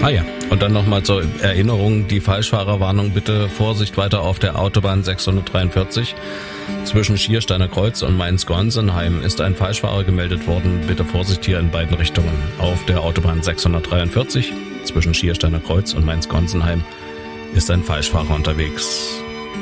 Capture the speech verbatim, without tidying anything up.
Ah ja. Und dann nochmal zur Erinnerung, die Falschfahrerwarnung, bitte Vorsicht weiter auf der Autobahn sechshundertdreiundvierzig. Zwischen Schiersteiner Kreuz und Mainz-Gonsenheim ist ein Falschfahrer gemeldet worden. Bitte Vorsicht hier in beiden Richtungen. Auf der Autobahn sechshundertdreiundvierzig zwischen Schiersteiner Kreuz und Mainz-Gonsenheim ist ein Falschfahrer unterwegs.